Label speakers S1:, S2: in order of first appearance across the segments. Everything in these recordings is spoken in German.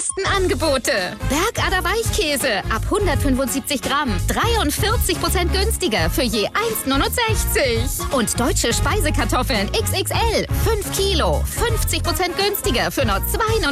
S1: besten Angebote. Bergader Weichkäse ab 175 Gramm. 43% günstiger für je 1,69. Und deutsche Speisekartoffeln XXL. 5 Kilo. 50% günstiger für nur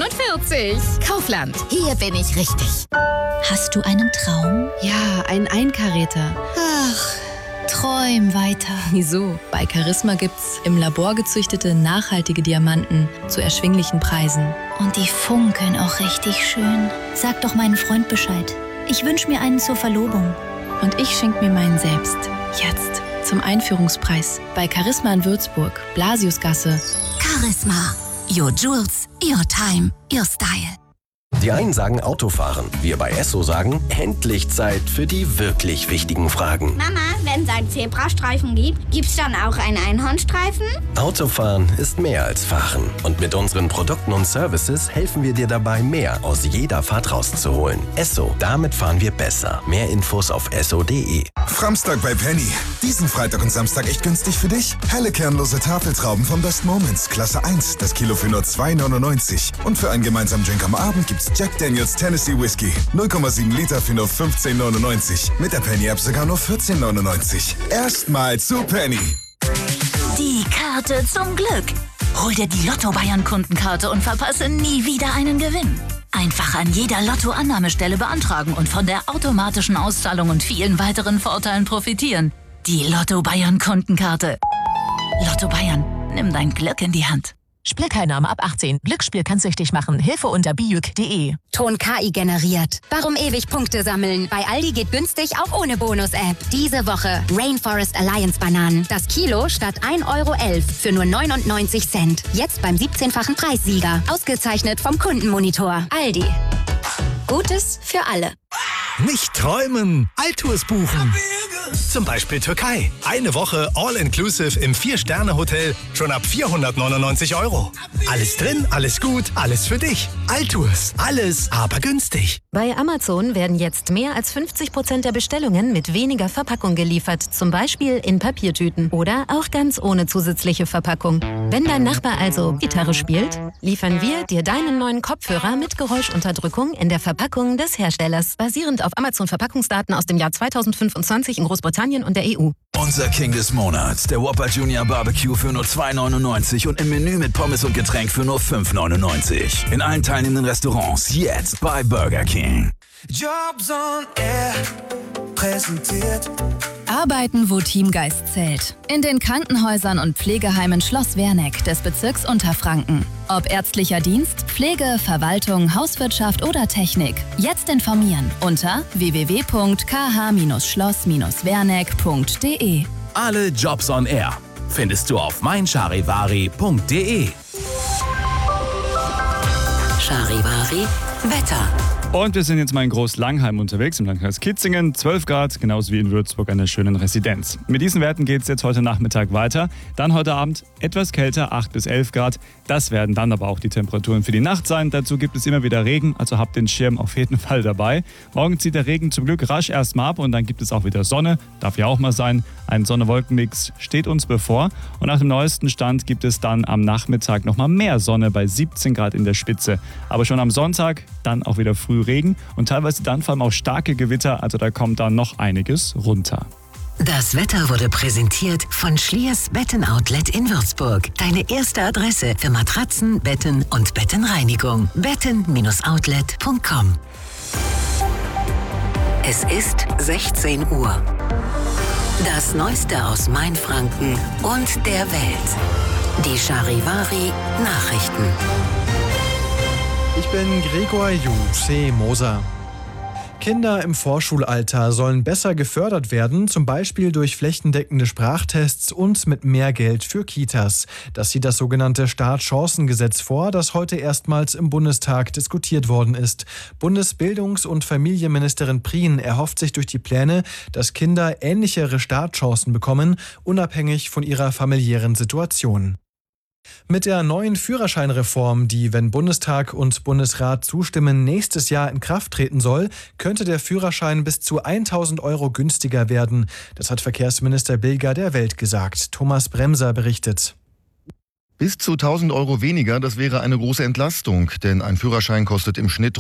S1: 2,49. Kaufland. Hier bin ich richtig.
S2: Hast du einen Traum?
S3: Ja, einen Einkaräter.
S2: Ach, träum weiter.
S3: Wieso? Bei Charisma gibt's im Labor gezüchtete, nachhaltige Diamanten zu erschwinglichen Preisen.
S2: Und die funkeln auch richtig schön. Sag doch meinen Freund Bescheid. Ich wünsch mir einen zur Verlobung.
S3: Und ich schenk mir meinen selbst. Jetzt. Zum Einführungspreis. Bei Charisma in Würzburg. Blasiusgasse.
S4: Charisma. Your Jewels, your time, your style.
S5: Die einen sagen Autofahren, wir bei Esso sagen, endlich Zeit für die wirklich wichtigen Fragen.
S6: Mama, wenn es einen Zebrastreifen gibt, gibt's dann auch einen Einhornstreifen?
S5: Autofahren ist mehr als Fahren. Und mit unseren Produkten und Services helfen wir dir dabei, mehr aus jeder Fahrt rauszuholen. Esso, damit fahren wir besser. Mehr Infos auf esso.de.
S7: Framstag bei Penny. Diesen Freitag und Samstag echt günstig für dich. Helle kernlose Tafeltrauben von Best Moments, Klasse 1, das Kilo für nur 2,99. Und für einen gemeinsamen Drink am Abend gibt's Jack Daniels Tennessee Whiskey. 0,7 Liter für nur 15,99. Mit der Penny-App sogar nur 14,99. Erstmal zu Penny.
S4: Die Karte zum Glück. Hol dir die Lotto-Bayern-Kundenkarte und verpasse nie wieder einen Gewinn. Einfach an jeder Lotto-Annahmestelle beantragen und von der automatischen Auszahlung und vielen weiteren Vorteilen profitieren. Die Lotto-Bayern-Kundenkarte. Lotto Bayern, nimm dein Glück in die Hand.
S8: Spielteilnahme ab 18. Glücksspiel kann süchtig machen. Hilfe unter biüc.de.
S9: Ton KI generiert. Warum ewig Punkte sammeln? Bei Aldi geht günstig auch ohne Bonus-App. Diese Woche Rainforest Alliance Bananen. Das Kilo statt 1,11 € für nur 99 Cent. Jetzt beim 17-fachen Preissieger. Ausgezeichnet vom Kundenmonitor. Aldi. Gutes für alle.
S10: Nicht träumen, Alltours buchen. Zum Beispiel Türkei. Eine Woche All-Inclusive im 4-Sterne-Hotel schon ab 499 €. Alles drin, alles gut, alles für dich. Alltours. Alles, aber günstig.
S11: Bei Amazon werden jetzt mehr als 50% der Bestellungen mit weniger Verpackung geliefert. Zum Beispiel in Papiertüten oder auch ganz ohne zusätzliche Verpackung. Wenn dein Nachbar also Gitarre spielt, liefern wir dir deinen neuen Kopfhörer mit Geräuschunterdrückung in der Verpackung des Herstellers. Basierend auf Amazon-Verpackungsdaten aus dem Jahr 2025 in Großbritannien und der EU.
S12: Unser King des Monats, der Whopper Junior Barbecue für nur 2,99 und im Menü mit Pommes und Getränk für nur 5,99. In allen teilnehmenden Restaurants jetzt bei Burger King.
S13: Jobs on Air präsentiert.
S14: Arbeiten, wo Teamgeist zählt. In den Krankenhäusern und Pflegeheimen Schloss Werneck des Bezirks Unterfranken. Ob ärztlicher Dienst, Pflege, Verwaltung, Hauswirtschaft oder Technik. Jetzt informieren unter www.kh-schloss-werneck.de.
S12: Alle Jobs on Air findest du auf meincharivari.de.
S4: Charivari Wetter.
S15: Und wir sind jetzt mal in Groß-Langheim unterwegs, im Landkreis Kitzingen. 12 Grad, genauso wie in Würzburg an der schönen Residenz. Mit diesen Werten geht es jetzt heute Nachmittag weiter. Dann heute Abend etwas kälter, 8 bis 11 Grad. Das werden dann aber auch die Temperaturen für die Nacht sein. Dazu gibt es immer wieder Regen, also habt den Schirm auf jeden Fall dabei. Morgen zieht der Regen zum Glück rasch erstmal ab und dann gibt es auch wieder Sonne. Darf ja auch mal sein. Ein Sonne-Wolken-Mix steht uns bevor. Und nach dem neuesten Stand gibt es dann am Nachmittag nochmal mehr Sonne bei 17 Grad in der Spitze. Aber schon am Sonntag dann auch wieder früh Regen und teilweise dann vor allem auch starke Gewitter, also da kommt dann noch einiges runter.
S4: Das Wetter wurde präsentiert von Schliers Betten-Outlet in Würzburg. Deine erste Adresse für Matratzen, Betten und Bettenreinigung. betten-outlet.com. Es ist 16 Uhr. Das Neueste aus Mainfranken und der Welt. Die Charivari Nachrichten.
S16: Ich bin Gregor Juse Moser. Kinder im Vorschulalter sollen besser gefördert werden, zum Beispiel durch flächendeckende Sprachtests und mit mehr Geld für Kitas. Das sieht das sogenannte Startchancengesetz vor, das heute erstmals im Bundestag diskutiert worden ist. Bundesbildungs- und Familienministerin Prien erhofft sich durch die Pläne, dass Kinder ähnlichere Startchancen bekommen, unabhängig von ihrer familiären Situation. Mit der neuen Führerscheinreform, die, wenn Bundestag und Bundesrat zustimmen, nächstes Jahr in Kraft treten soll, könnte der Führerschein bis zu 1.000 € günstiger werden. Das hat Verkehrsminister Bilger der Welt gesagt. Thomas Bremser berichtet.
S17: Bis zu 1.000 € weniger, das wäre eine große Entlastung, denn ein Führerschein kostet im Schnitt